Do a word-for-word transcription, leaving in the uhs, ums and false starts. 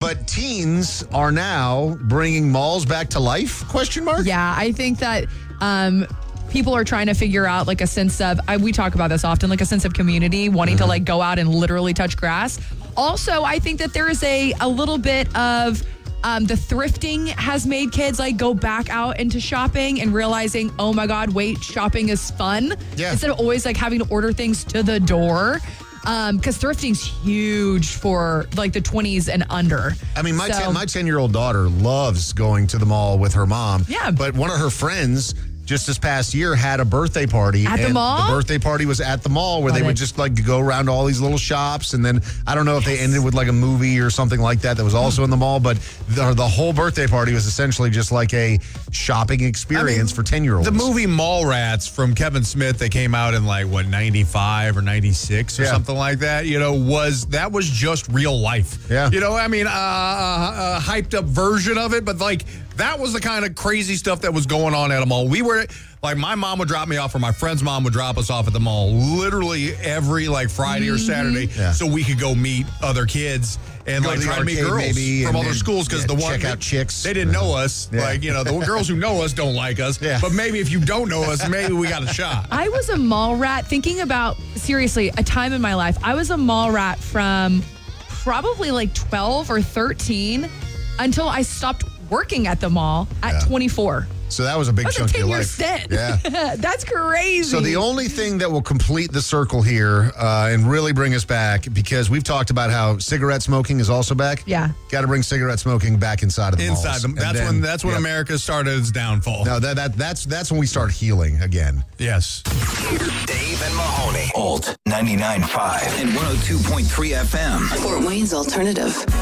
but teens are now bringing malls back to life? Question mark? Yeah, I think that um, people are trying to figure out like a sense of, I, we talk about this often, like a sense of community, wanting mm-hmm. to like go out and literally touch grass. Also, I think that there is a, a little bit of um, the thrifting has made kids like go back out into shopping and realizing, oh my God, wait, shopping is fun. Yeah. Instead of always like having to order things to the door. Um, because thrifting's huge for like the twenties and under. I mean, my so, ten, my ten-year-old daughter loves going to the mall with her mom. Yeah. But one of her friends just this past year had a birthday party. At the and mall? The birthday party was at the mall where Love they would it. just like go around to all these little shops. And then I don't know if they ended with like a movie or something like that that was also in the mall. But the, the whole birthday party was essentially just like a shopping experience I mean, for ten-year-olds. The movie Mallrats from Kevin Smith that came out in like, what, ninety-five or ninety-six or yeah. something like that, you know, was that was just real life. Yeah. You know, I mean, uh, a, a hyped up version of it, but like that was the kind of crazy stuff that was going on at a mall. We were... Like, my mom would drop me off, or my friend's mom would drop us off at the mall literally every, like, Friday mm-hmm. or Saturday yeah. so we could go meet other kids and, go like, to try to meet girls maybe, from other then, schools because yeah, the one... check out chicks. They didn't know us. Yeah. Like, you know, the girls who know us don't like us. Yeah. But maybe if you don't know us, maybe we got a shot. I was a mall rat thinking about, seriously, a time in my life. I was a mall rat from probably, like, twelve or thirteen until I stopped working at the mall at yeah. twenty-four. So that was a big That's chunk a of your ten-year life. stint. Yeah. That's crazy. So the only thing that will complete the circle here uh, and really bring us back, because we've talked about how cigarette smoking is also back. Yeah. Got to bring cigarette smoking back inside of the Inside malls. them. That's then, when that's when yeah. America started its downfall. No, that, that that's that's when we start healing again. Yes. Dave and Mahoney. Alt ninety-nine point five and one oh two point three F M. Fort Wayne's Alternative.